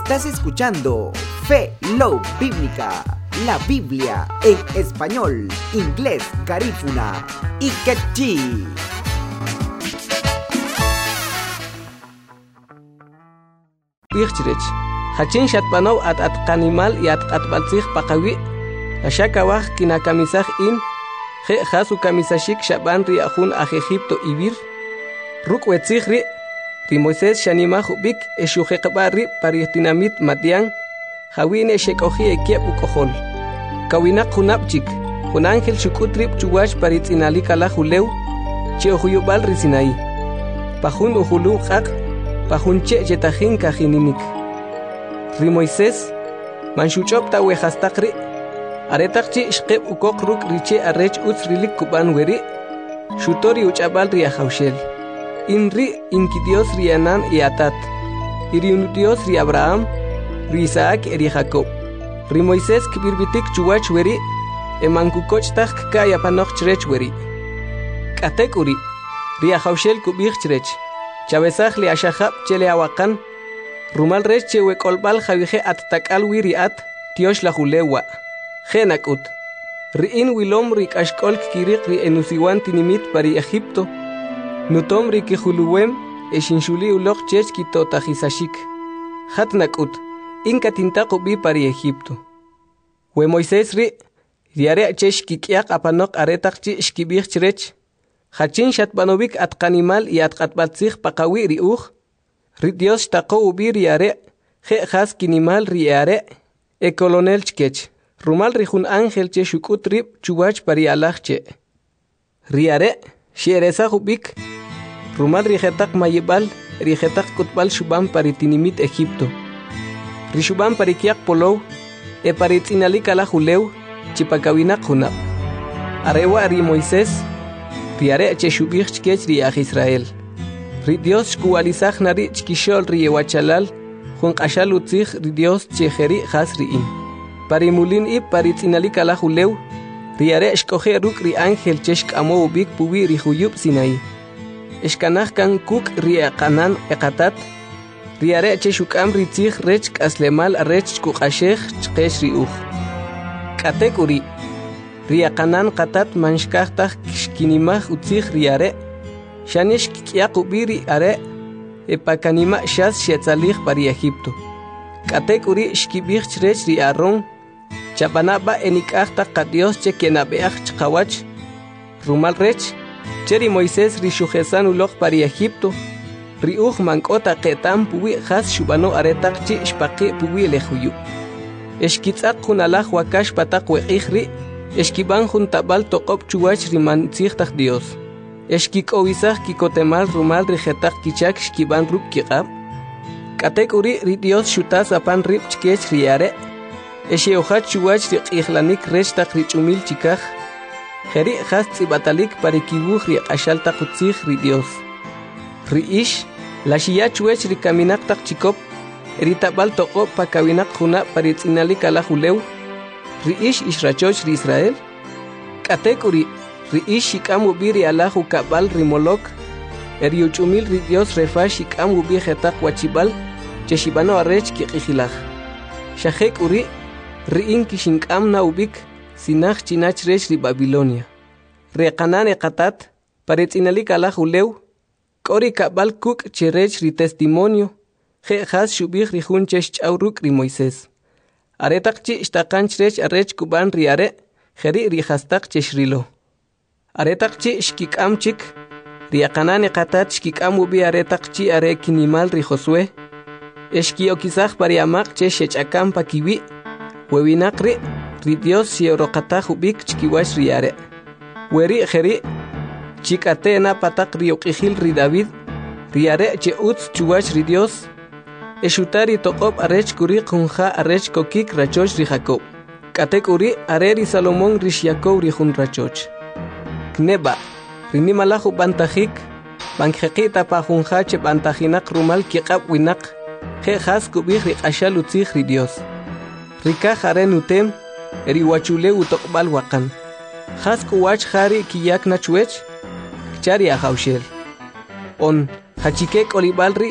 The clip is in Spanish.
Estás escuchando Fe Love Bíblica, la Biblia en español, inglés, garífuna y quechí. Bichirech, hachin shatbanaw at kanimal y at balzig pakawi, ashakawah kinakamisaj in, je hasu kamisashik shaban ri ajun a Egipto ibir, ruk wetzig ri Moisés shanimah bik eshujeqba ri paritinamit matian, hawine shekoji ekiep ukohol. Kawinak hunapchik, hun ángel shukutrip chuwash paritzinalika huleu, che ohuyubal risinai. Pajun uhulu qaq, pajun che yetajin kajininik. Ri Moisés, manshuchop ta wehastakri, aretakchi shqeb ukok ruk riche arrech utsrilik kuban weri, shutori uchabal ri ahaushel. Inri inkidios ri Anan y Atat, iriunudios ri Abraham, ri Isaac y ri Jacob. Ri Moisés kibirbitik chuwach weri, emankukochtach kaya panoch chrech weri. Katek uri, ri ahaushel kubich chrech, chavesach li ashahab chele awakan, rumal rech chewe kolbal javije at takal wiri at, tiosh la julewa. Genakut, ri in wilom ri kashkolk kirik ri enusiwan tinimit pari Egipto, Nutomri ki huluwem eshinshuli ulok chech ki totajisashik. Hatnakut, inka tintako bi pari Egipto. We Moisés ri, diare chech ki kiak apanok aretak chi shkibich chrech. Hachin shatbanovik at kanimal y at katbatzig pakawi ri Ri Dios tako ubi riare, je has kinimal riare, e colonel chkech. Rumal rijun ángel che shukut rip chuwach pari alach che. Riare, shieresa hubik. Rumal rijetak mayibal, rijetak kutbal shubam paritinimit Egipto. Rishubam parikiak polow, e paritzinalika la juleu, chipakawinak hunab. Arewa ri Moisés, riare che shubich chkech riach Israel. Ri Dios shkualizach nari chkishol riewachalal, jun qashal utzich ri Dios chejeri has riin. Parimulin i paritzinalika la juleu, riare shkoje ruk ri ángel cheshk amo ubik puwi ri huyub Sinai. Eskanach kan kuk ria kanan ekatat, riare cheshukam ritzich rech aslemal rech kukashech chkesh riuch. Katek uri, ria kanan katat manshkachtach kishkinimach utzich riare, shanish kikiak ubiri are, epakanima shas shetzalich pari Egipto. Katek uri shkibich rech ri Aron, chapanaba enikachtak kadios chekenabeach chkawach, rumal rech, Cheri Moisés rishujesan ulok pari Egipto, riuch mankota ketam puwi has shubano aretak chi shpaqi puwi lehuyu. Eshkitzak hunalach wakash patak weqihri, eshkiban juntabal toqop chuwach riman tzihtak Dios. Eshkik owisach kikotemal rumal rijetak kichak shkiban ruk kiqab. Katek uri ri Dios shutas apan rip chkech riare, esheohat chuwach riqihlanik rechtak richumil chikaj, Jeri has tzibatalik parikibuj ri ashalta kutzig ri Dios. Ri ish, la shiyachuech ri kaminak tak chikop, eritabal toko pakawinak juna paritzinalik ala juleu. Ri ish ishrachoch ri Israel. Katekuri, ri ish shikamu biri ala jukabal ri molok, eriuchumil ri Dios refa shikamu bi jetak wachibal, cheshibano arrech kiqijilaj. Shahek uri, ri in kishinkam na ubik, Sinach chinach rech ri Babilonia. Reqanan eqatat, paretzinalik ala juleu, kori kabal kuk cherech ri testimonio, je has shubich ri jun chech chauruk ri Moisés. Aretak chi ishtakan chrech arrech kuban ri are, jeri ri hastak cheshrilo. Aretak chi shkikam chik, ri aqanan eqatat shkikam ubi aretak chi are kinimal ri Josué. Eshkiokizaj pariamak chech akam pakiwi, webinak ri Dios si orokata hubik chkiwash riare. Weri jeri chikate na patak riokihil ri David, riare che utz chuwash ri Dios. Eshutari tokop arech kuri kunja arech kokik rachoch ri Jacob. Katek uri are ri Salomón ri Jacob ri jun rachoch. Kneba, rini malahu bantajik, banjekita pa junja che bantajinak rumal kiqab winak, je has kubik ri ashal utzich ri Dios. Rika jare nutem, eriwachule utokbal wakan. Has kuwach jari kiyak na chuech, kchari ahaushel. On, hachikek olibalri